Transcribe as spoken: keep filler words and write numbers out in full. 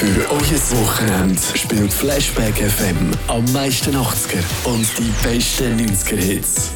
Für euer Wochenende spielt Flashback F M am meisten achtziger und die besten neunziger Hits.